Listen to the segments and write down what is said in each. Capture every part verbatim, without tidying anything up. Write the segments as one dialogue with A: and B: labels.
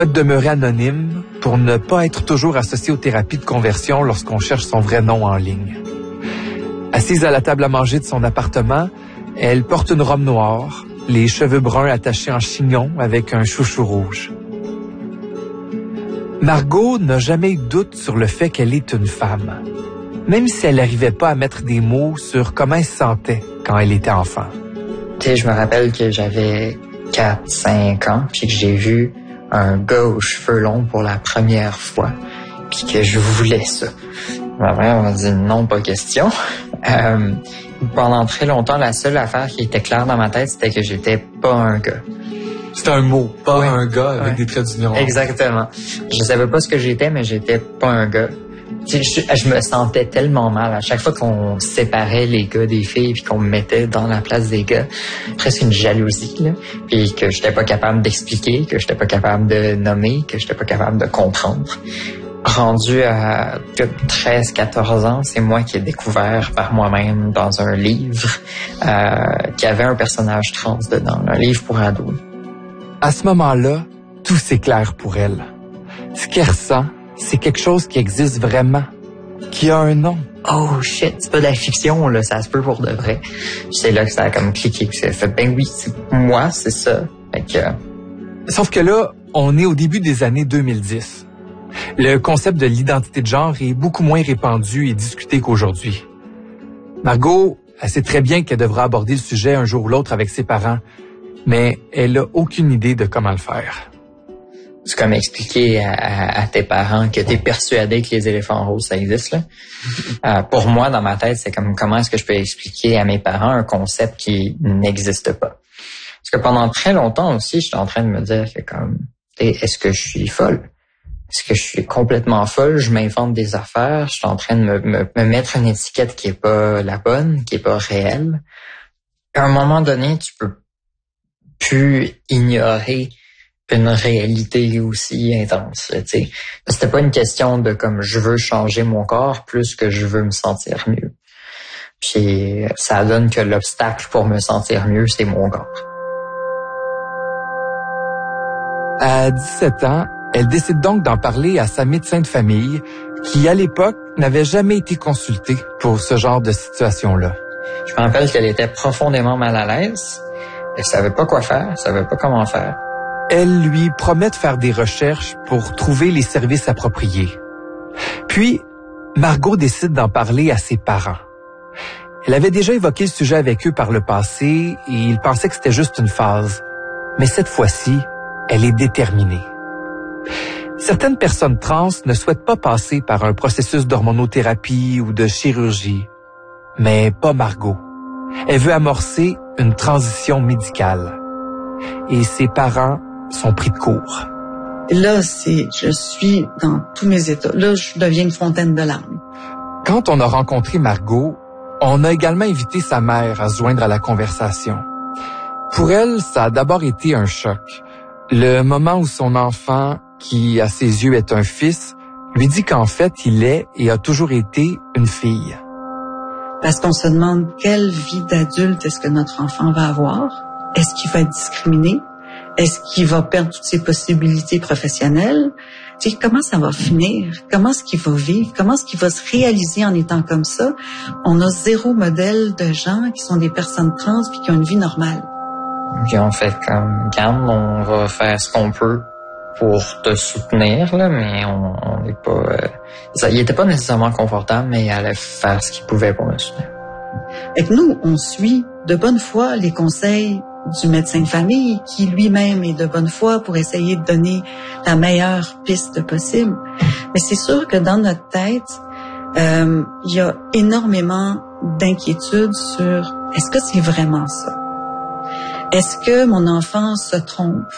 A: Demeurer anonyme pour ne pas être toujours associé aux thérapies de conversion lorsqu'on cherche son vrai nom en ligne. Assise à la table à manger de son appartement, elle porte une robe noire, les cheveux bruns attachés en chignon avec un chouchou rouge. Margot n'a jamais eu de doute sur le fait qu'elle est une femme, même si elle n'arrivait pas à mettre des mots sur comment elle se sentait quand elle était enfant.
B: Tu sais, je me rappelle que j'avais quatre cinq ans, puis que j'ai vu un gars aux cheveux longs pour la première fois, puis que je voulais ça. Ma mère m'a dit non, pas question. Euh, pendant très longtemps, la seule affaire qui était claire dans ma tête, c'était que j'étais pas un gars.
A: C'était un mot, pas
B: ouais.
A: un gars avec ouais. des traits d'union.
B: Exactement. Je savais pas ce que j'étais, mais j'étais pas un gars. Je, je me sentais tellement mal à chaque fois qu'on séparait les gars des filles puis qu'on me mettait dans la place des gars, presque une jalousie là, puis que j'étais pas capable d'expliquer, que j'étais pas capable de nommer, que j'étais pas capable de comprendre. Rendu à treize quatorze ans, c'est moi qui ai découvert par moi-même dans un livre euh, qu'il y avait un personnage trans dedans, un livre pour ados.
A: À ce moment-là, tout s'éclaire pour elle. Ce qu'elle ressent, c'est quelque chose qui existe vraiment, qui a un nom.
B: Oh shit, c'est pas de la fiction, là, ça se peut pour de vrai. C'est là que ça a comme cliqué, puis ça fait, ben oui, c'est moi, c'est ça. Fait que...
A: Sauf que là, on est au début des années deux mille dix. Le concept de l'identité de genre est beaucoup moins répandu et discuté qu'aujourd'hui. Margot, elle sait très bien qu'elle devra aborder le sujet un jour ou l'autre avec ses parents, mais elle n'a aucune idée de comment le faire.
B: C'est comme expliquer à, à, à tes parents que t'es persuadé que les éléphants roses, ça existe, là. Euh, pour moi, dans ma tête, c'est comme comment est-ce que je peux expliquer à mes parents un concept qui n'existe pas. Parce que pendant très longtemps aussi, j'étais en train de me dire que comme, est-ce que je suis folle? Est-ce que je suis complètement folle? Je m'invente des affaires. Je suis en train de me, me, me mettre une étiquette qui est pas la bonne, qui est pas réelle. À un moment donné, tu peux plus ignorer une réalité aussi intense, tu sais. C'était pas une question de comme je veux changer mon corps plus que je veux me sentir mieux. Puis ça donne que l'obstacle pour me sentir mieux, c'est mon corps.
A: À dix-sept ans, elle décide donc d'en parler à sa médecin de famille, qui à l'époque n'avait jamais été consultée pour ce genre de situation-là.
B: Je me rappelle qu'elle était profondément mal à l'aise. Elle savait pas quoi faire, elle savait pas comment faire.
A: Elle lui promet de faire des recherches pour trouver les services appropriés. Puis, Margot décide d'en parler à ses parents. Elle avait déjà évoqué le sujet avec eux par le passé et ils pensaient que c'était juste une phase. Mais cette fois-ci, elle est déterminée. Certaines personnes trans ne souhaitent pas passer par un processus d'hormonothérapie ou de chirurgie, mais pas Margot. Elle veut amorcer une transition médicale. Et ses parents sont pris de court.
C: Là, c'est, je suis dans tous mes états. Là, je deviens une fontaine de larmes.
A: Quand on a rencontré Margot, on a également invité sa mère à se joindre à la conversation. Pour elle, ça a d'abord été un choc. Le moment où son enfant, qui à ses yeux est un fils, lui dit qu'en fait, il est et a toujours été une fille.
C: Parce qu'on se demande quelle vie d'adulte est-ce que notre enfant va avoir? Est-ce qu'il va être discriminé? Est-ce qu'il va perdre toutes ses possibilités professionnelles? Tu sais, comment ça va finir? Comment est-ce qu'il va vivre? Comment est-ce qu'il va se réaliser en étant comme ça? On a zéro modèle de gens qui sont des personnes trans puis qui ont une vie normale.
B: Puis on fait comme, Cam, on va faire ce qu'on peut pour te soutenir, là, mais on n'est pas... Euh, ça, il était pas nécessairement confortable, mais il allait faire ce qu'il pouvait pour me soutenir.
C: Et que nous, on suit de bonne foi les conseils du médecin de famille qui lui-même est de bonne foi pour essayer de donner la meilleure piste possible. Mais c'est sûr que dans notre tête, euh, il y a énormément d'inquiétudes sur est-ce que c'est vraiment ça? Est-ce que mon enfant se trompe?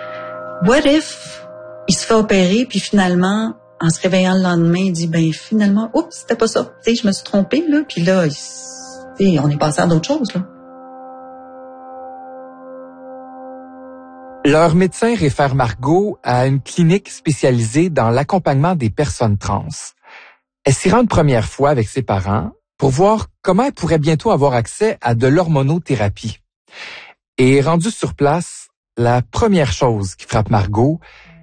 C: What if il se fait opérer puis finalement, en se réveillant le lendemain, il dit ben finalement, oups, c'était pas ça. Tu sais, je me suis trompée là, puis là, il, on est passé à d'autres choses là.
A: Leur médecin réfère Margot à une clinique spécialisée dans l'accompagnement des personnes trans. Elle s'y rend une première fois avec ses parents pour voir comment elle pourrait bientôt avoir accès à de l'hormonothérapie. Et rendue sur place, la première chose qui frappe Margot,